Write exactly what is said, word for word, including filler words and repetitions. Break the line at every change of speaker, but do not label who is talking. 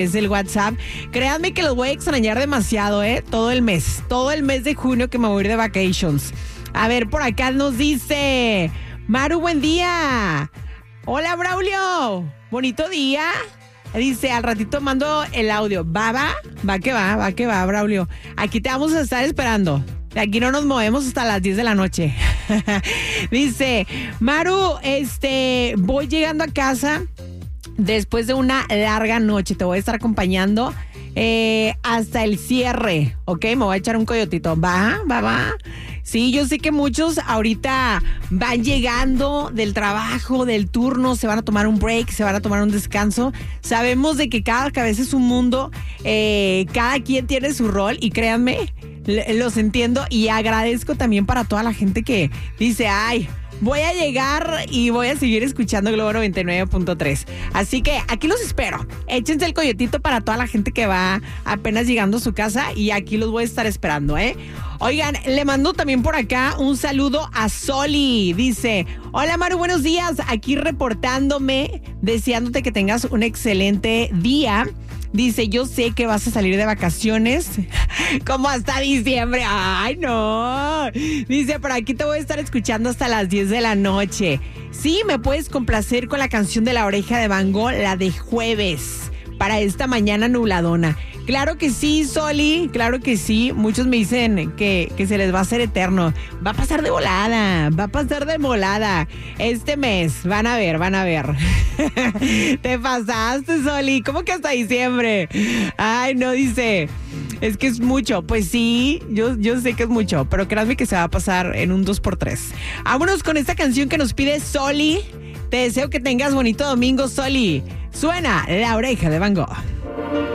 Es el WhatsApp. Créanme que los voy a extrañar demasiado, ¿eh? Todo el mes. Todo el mes de junio que me voy a ir de vacations. A ver, por acá nos dice Maru, buen día. Hola, Braulio. Bonito día. Dice, al ratito mando el audio. Va, va, va que va, va que va, Braulio. Aquí te vamos a estar esperando. De aquí no nos movemos hasta las diez de la noche. Dice, Maru, este, voy llegando a casa después de una larga noche. Te voy a estar acompañando eh, hasta el cierre, ¿ok? Me voy a echar un coyotito. Va, va, va. Sí, yo sé que muchos ahorita van llegando del trabajo, del turno, se van a tomar un break, se van a tomar un descanso. Sabemos de que cada cabeza es un mundo, eh, cada quien tiene su rol y créanme, los entiendo y agradezco también para toda la gente que dice, ay, voy a llegar y voy a seguir escuchando Globo noventa y nueve punto tres. Así que aquí los espero. Échense el coyotito para toda la gente que va apenas llegando a su casa y aquí los voy a estar esperando, ¿eh? Oigan, le mando también por acá un saludo a Soli. Dice, hola Maru, buenos días. Aquí reportándome, deseándote que tengas un excelente día. Dice, yo sé que vas a salir de vacaciones como hasta diciembre. ¡Ay, no! Dice, por aquí te voy a estar escuchando hasta las diez de la noche. Sí, me puedes complacer con la canción de La Oreja de Van Gogh, la de Jueves, para esta mañana nubladona. Claro que sí, Soli, claro que sí. Muchos me dicen que, que se les va a hacer eterno. Va a pasar de volada, va a pasar de volada. Este mes, van a ver, van a ver. Te pasaste, Soli. ¿Cómo que hasta diciembre? Ay, no, dice, es que es mucho. Pues sí, yo, yo sé que es mucho, pero créanme que se va a pasar en un dos por tres. Vámonos con esta canción que nos pide Soli. Te deseo que tengas bonito domingo, Soli. Suena La Oreja de Van Gogh.